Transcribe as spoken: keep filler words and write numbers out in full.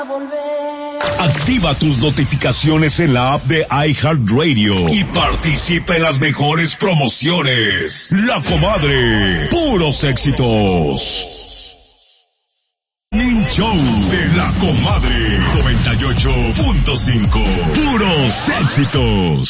Activa tus notificaciones en la app de iHeartRadio y participa en las mejores promociones. La Comadre, puros éxitos. Morning Show de La Comadre, noventa y ocho punto cinco, puros éxitos.